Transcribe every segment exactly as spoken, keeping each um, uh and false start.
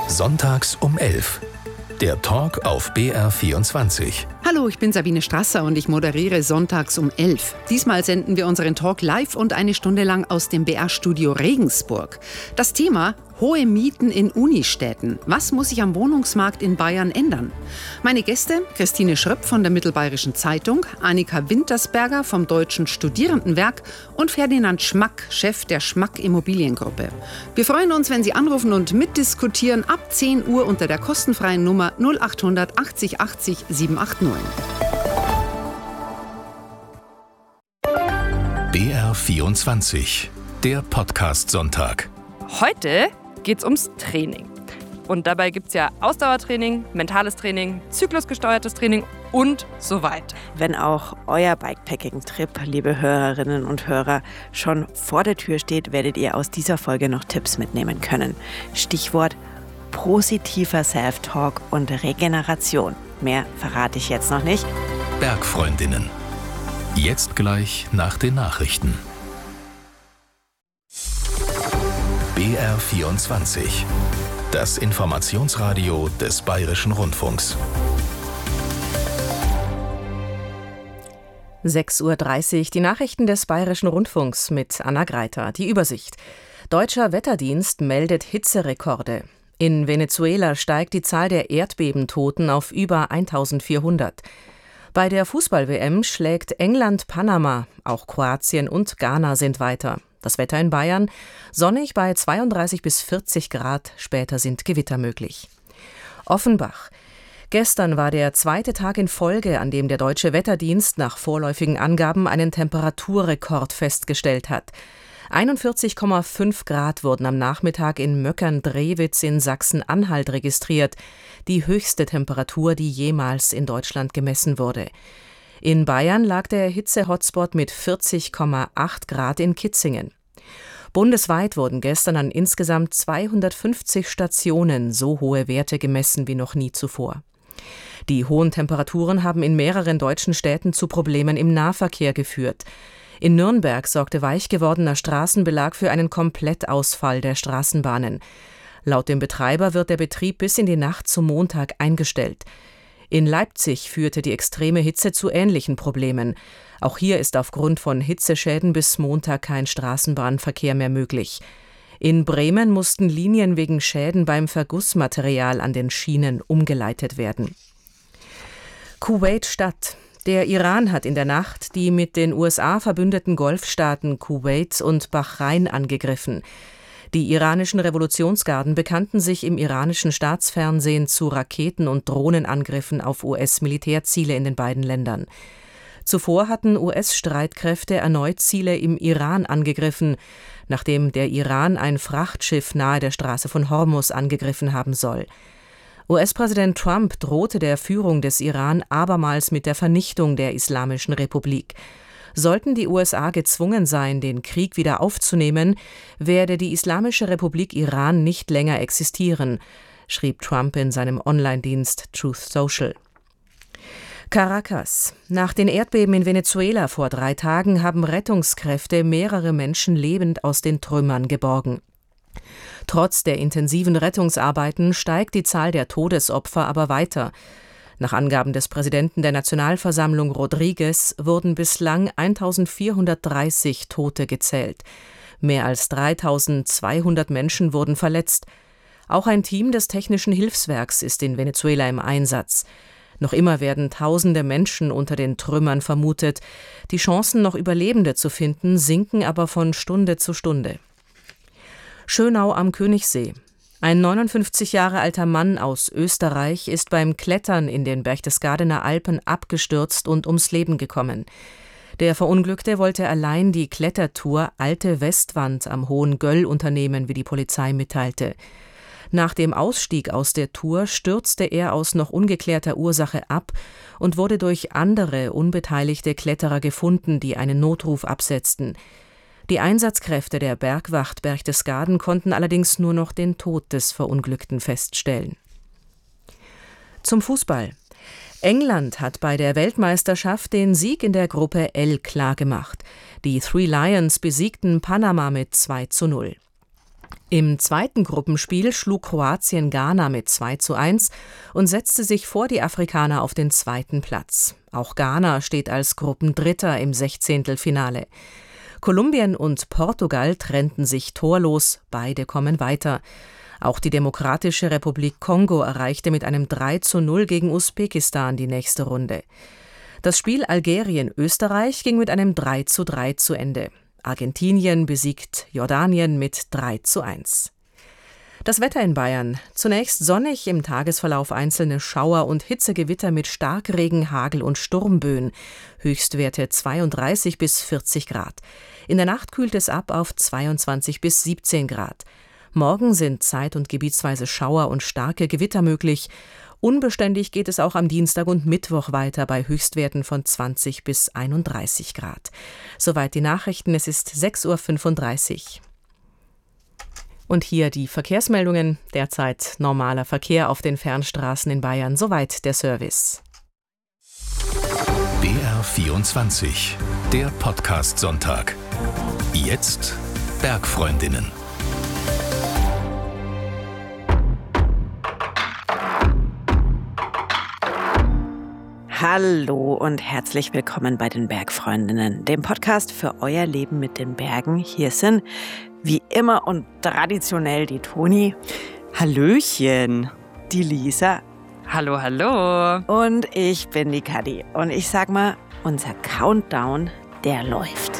Sonntags um elf. Der Talk auf B R vierundzwanzig. Hallo, ich bin Sabine Strasser und ich moderiere Sonntags um elf. Diesmal senden wir unseren Talk live und eine Stunde lang aus dem B R-Studio Regensburg. Das Thema: hohe Mieten in Unistädten. Was muss sich am Wohnungsmarkt in Bayern ändern? Meine Gäste: Christine Schröpp von der Mittelbayerischen Zeitung, Annika Wintersberger vom Deutschen Studierendenwerk und Ferdinand Schmack, Chef der Schmack Immobiliengruppe. Wir freuen uns, wenn Sie anrufen und mitdiskutieren ab zehn Uhr unter der kostenfreien Nummer null acht hundert achtzig achtzig sieben acht neun. B R vierundzwanzig, der Podcast-Sonntag. Heute geht's ums Training. Und dabei gibt's ja Ausdauertraining, mentales Training, zyklusgesteuertes Training und so weiter. Wenn auch euer Bikepacking-Trip, liebe Hörerinnen und Hörer, schon vor der Tür steht, werdet ihr aus dieser Folge noch Tipps mitnehmen können. Stichwort: positiver Self-Talk und Regeneration. Mehr verrate ich jetzt noch nicht. Bergfreundinnen. Jetzt gleich nach den Nachrichten. B R vierundzwanzig. Das Informationsradio des Bayerischen Rundfunks. sechs Uhr dreißig, die Nachrichten des Bayerischen Rundfunks mit Anna Greiter. Die Übersicht. Deutscher Wetterdienst meldet Hitzerekorde. In Venezuela steigt die Zahl der Erdbebentoten auf über eintausendvierhundert. Bei der Fußball-W M schlägt England Panama, auch Kroatien und Ghana sind weiter. Das Wetter in Bayern: sonnig bei zweiunddreißig bis vierzig Grad, später sind Gewitter möglich. Offenbach. Gestern war der zweite Tag in Folge, an dem der Deutsche Wetterdienst nach vorläufigen Angaben einen Temperaturrekord festgestellt hat. einundvierzig Komma fünf Grad wurden am Nachmittag in Möckern-Drewitz in Sachsen-Anhalt registriert, die höchste Temperatur, die jemals in Deutschland gemessen wurde. In Bayern lag der Hitze-Hotspot mit vierzig Komma acht Grad in Kitzingen. Bundesweit wurden gestern an insgesamt zweihundertfünfzig Stationen so hohe Werte gemessen wie noch nie zuvor. Die hohen Temperaturen haben in mehreren deutschen Städten zu Problemen im Nahverkehr geführt. In Nürnberg sorgte weich gewordener Straßenbelag für einen Komplettausfall der Straßenbahnen. Laut dem Betreiber wird der Betrieb bis in die Nacht zum Montag eingestellt. In Leipzig führte die extreme Hitze zu ähnlichen Problemen. Auch hier ist aufgrund von Hitzeschäden bis Montag kein Straßenbahnverkehr mehr möglich. In Bremen mussten Linien wegen Schäden beim Vergussmaterial an den Schienen umgeleitet werden. Kuwait-Stadt. Der Iran hat in der Nacht die mit den U S A verbündeten Golfstaaten Kuwait und Bahrain angegriffen. Die iranischen Revolutionsgarden bekannten sich im iranischen Staatsfernsehen zu Raketen- und Drohnenangriffen auf U S-Militärziele in den beiden Ländern. Zuvor hatten U S-Streitkräfte erneut Ziele im Iran angegriffen, nachdem der Iran ein Frachtschiff nahe der Straße von Hormuz angegriffen haben soll. U S-Präsident Trump drohte der Führung des Iran abermals mit der Vernichtung der Islamischen Republik. Sollten die U S A gezwungen sein, den Krieg wieder aufzunehmen, werde die Islamische Republik Iran nicht länger existieren, schrieb Trump in seinem Online-Dienst Truth Social. Caracas. Nach den Erdbeben in Venezuela vor drei Tagen haben Rettungskräfte mehrere Menschen lebend aus den Trümmern geborgen. Trotz der intensiven Rettungsarbeiten steigt die Zahl der Todesopfer aber weiter. Nach Angaben des Präsidenten der Nationalversammlung Rodriguez wurden bislang eintausendvierhundertdreißig Tote gezählt. Mehr als dreitausendzweihundert Menschen wurden verletzt. Auch ein Team des Technischen Hilfswerks ist in Venezuela im Einsatz. Noch immer werden tausende Menschen unter den Trümmern vermutet. Die Chancen, noch Überlebende zu finden, sinken aber von Stunde zu Stunde. Schönau am Königssee. Ein neunundfünfzig Jahre alter Mann aus Österreich ist beim Klettern in den Berchtesgadener Alpen abgestürzt und ums Leben gekommen. Der Verunglückte wollte allein die Klettertour Alte Westwand am Hohen Göll unternehmen, wie die Polizei mitteilte. Nach dem Ausstieg aus der Tour stürzte er aus noch ungeklärter Ursache ab und wurde durch andere unbeteiligte Kletterer gefunden, die einen Notruf absetzten. Die Einsatzkräfte der Bergwacht Berchtesgaden konnten allerdings nur noch den Tod des Verunglückten feststellen. Zum Fußball. England hat bei der Weltmeisterschaft den Sieg in der Gruppe L klargemacht. Die Three Lions besiegten Panama mit zwei zu null. Im zweiten Gruppenspiel schlug Kroatien Ghana mit zwei zu eins und setzte sich vor die Afrikaner auf den zweiten Platz. Auch Ghana steht als Gruppendritter im Sechzehntelfinale. Kolumbien und Portugal trennten sich torlos, beide kommen weiter. Auch die Demokratische Republik Kongo erreichte mit einem drei zu null gegen Usbekistan die nächste Runde. Das Spiel Algerien-Österreich ging mit einem drei zu drei zu Ende. Argentinien besiegt Jordanien mit drei zu eins. Das Wetter in Bayern. Zunächst sonnig, im Tagesverlauf einzelne Schauer und Hitzegewitter mit Starkregen, Hagel und Sturmböen. Höchstwerte zweiunddreißig bis vierzig Grad. In der Nacht kühlt es ab auf zweiundzwanzig bis siebzehn Grad. Morgen sind zeit- und gebietsweise Schauer und starke Gewitter möglich. Unbeständig geht es auch am Dienstag und Mittwoch weiter bei Höchstwerten von zwanzig bis einunddreißig Grad. Soweit die Nachrichten, es ist sechs Uhr fünfunddreißig. Und hier die Verkehrsmeldungen. Derzeit normaler Verkehr auf den Fernstraßen in Bayern. Soweit der Service. B R vierundzwanzig, der Podcast-Sonntag. Jetzt Bergfreundinnen. Hallo und herzlich willkommen bei den Bergfreundinnen, dem Podcast für euer Leben mit den Bergen. Hier sind wie immer und traditionell die Toni. Hallöchen, die Lisa. Hallo, hallo. Und ich bin die Kadi. Und ich sag mal, unser Countdown, der läuft.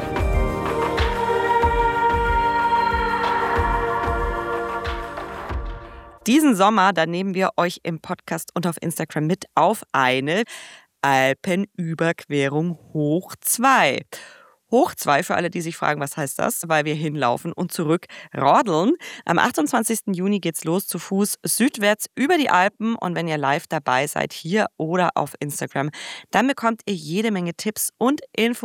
Diesen Sommer, da nehmen wir euch im Podcast und auf Instagram mit auf eine Alpenüberquerung hoch zwei. Hoch zwei, für alle, die sich fragen, was heißt das? Weil wir hinlaufen und zurück rodeln. Am achtundzwanzigsten Juni geht's los zu Fuß südwärts über die Alpen. Und wenn ihr live dabei seid, hier oder auf Instagram, dann bekommt ihr jede Menge Tipps und Infos